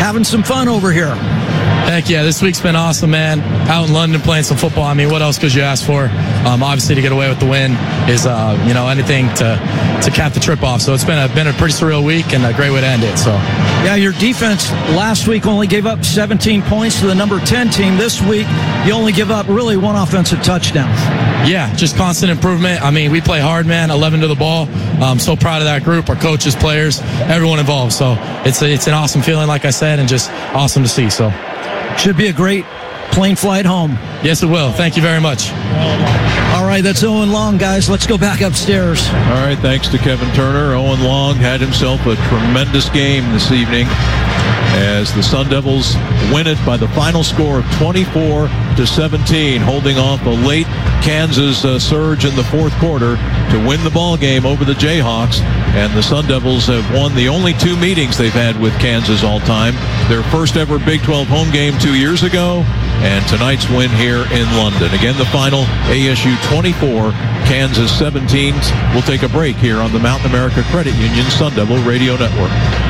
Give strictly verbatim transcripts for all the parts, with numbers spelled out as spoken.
having some fun over here. Heck yeah, this week's been awesome, man. Out in London playing some football. I mean, what else could you ask for? Um, obviously, to get away with the win is, uh, you know, anything to to cap the trip off. So it's been a been a pretty surreal week and a great way to end it. So, yeah, your defense last week only gave up seventeen points to the number ten team. This week, you only give up really one offensive touchdown. Yeah, just constant improvement. I mean, we play hard, man. eleven to the ball. I'm so proud of that group, our coaches, players, everyone involved. So it's a, it's an awesome feeling, like I said, and just awesome to see. So. Should be a great plane flight home. Yes, it will. Thank you very much. All right, that's Owen Long, guys. Let's go back upstairs. All right, thanks to Kevin Turner. Owen Long had himself a tremendous game this evening as the Sun Devils win it by the final score of twenty-four to seventeen, holding off a late Kansas uh, surge in the fourth quarter to win the ball game over the Jayhawks. And the Sun Devils have won the only two meetings they've had with Kansas all time. Their first ever Big twelve home game two years ago, and tonight's win here in London. Again, the final, A S U twenty-four, Kansas seventeen. We'll take a break here on the Mountain America Credit Union Sun Devil Radio Network.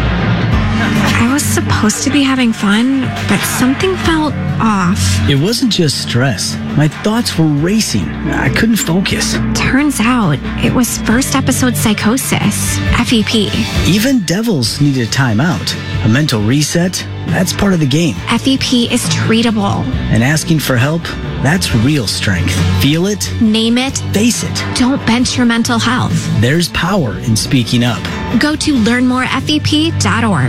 I was supposed to be having fun, but something felt off. It wasn't just stress. My thoughts were racing. I couldn't focus. Turns out it was first episode psychosis, F E P. Even devils need a timeout. A mental reset, that's part of the game. F E P is treatable. And asking for help, that's real strength. Feel it. Name it. Face it. Don't bench your mental health. There's power in speaking up. Go to learn more F E P dot org.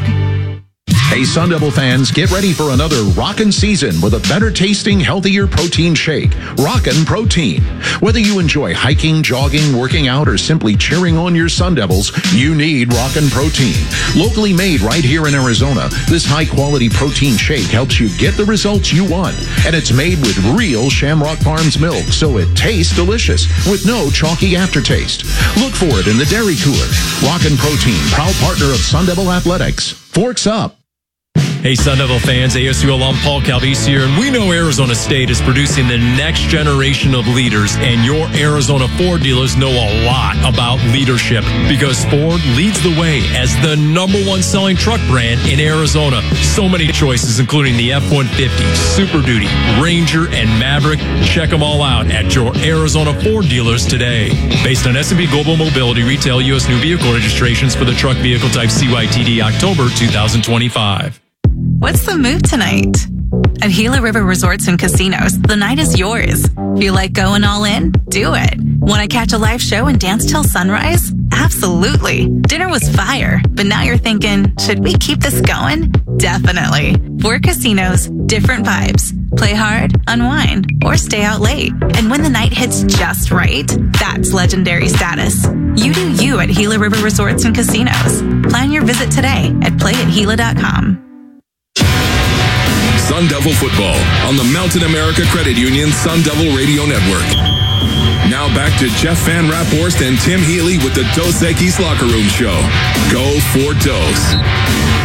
Hey, Sun Devil fans, get ready for another rockin' season with a better tasting, healthier protein shake. Rockin' Protein. Whether you enjoy hiking, jogging, working out, or simply cheering on your Sun Devils, you need Rockin' Protein. Locally made right here in Arizona, this high-quality protein shake helps you get the results you want. And it's made with real Shamrock Farms milk, so it tastes delicious with no chalky aftertaste. Look for it in the dairy cooler. Rockin' Protein, proud partner of Sun Devil Athletics. Forks up. Hey, Sun Devil fans, A S U alum Paul Calvise here, and we know Arizona State is producing the next generation of leaders, and your Arizona Ford dealers know a lot about leadership because Ford leads the way as the number one selling truck brand in Arizona. So many choices, including the F one fifty, Super Duty, Ranger, and Maverick. Check them all out at your Arizona Ford dealers today. Based on S and P Global Mobility retail U S new vehicle registrations for the truck vehicle type C Y T D October two thousand twenty-five. What's the move tonight? At Gila River Resorts and Casinos, the night is yours. Feel like going all in? Do it. Want to catch a live show and dance till sunrise? Absolutely. Dinner was fire, but now you're thinking, should we keep this going? Definitely. Four casinos, different vibes. Play hard, unwind, or stay out late. And when the night hits just right, that's legendary status. You do you at Gila River Resorts and Casinos. Plan your visit today at play at gila dot com. Sun Devil football on the Mountain America Credit Union Sun Devil Radio Network. Now back to Jeff Van Raphorst and Tim Healy with the Dos Equis Locker Room Show. Go for Dos.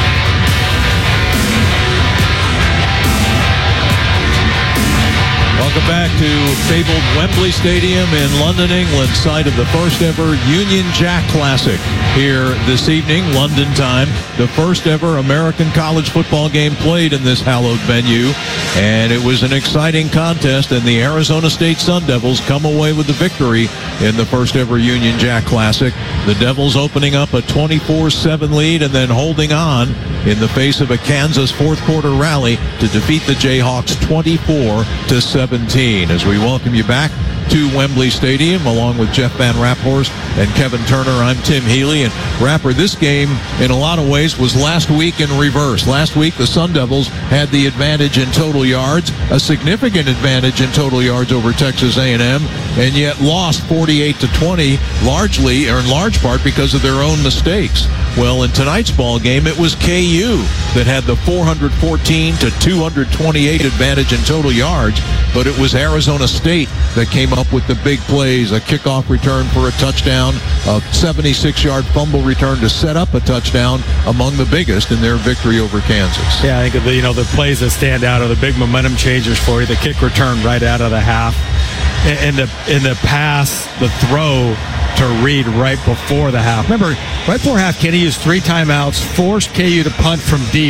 Welcome back to fabled Wembley Stadium in London, England, site of the first ever Union Jack Classic here this evening, London time. The first ever American college football game played in this hallowed venue, and it was an exciting contest, and the Arizona State Sun Devils come away with the victory in the first ever Union Jack Classic. The Devils opening up a twenty-four seven lead and then holding on in the face of a Kansas fourth quarter rally to defeat the Jayhawks twenty-four to seventeen. As we welcome you back to Wembley Stadium along with Jeff Van Raphorst and Kevin Turner, I'm Tim Healy. And Rapper, this game in a lot of ways was last week in reverse. Last week the Sun Devils had the advantage in total yards, a significant advantage in total yards over Texas A and M, and yet lost forty-eight to twenty, largely or in large part because of their own mistakes. Well, in tonight's ball game, it was K U that had the four fourteen to two twenty-eight advantage in total yards, but it was Arizona State that came up with the big plays, a kickoff return for a touchdown, a seventy-six yard fumble return to set up a touchdown, among the biggest in their victory over Kansas. Yeah, I think the, you know, the plays that stand out are the big momentum changers for you, the kick return right out of the half, and the in the pass, the throw to Reed right before the half. Remember, right before half, Kenny used three timeouts, forced K U to punt from deep,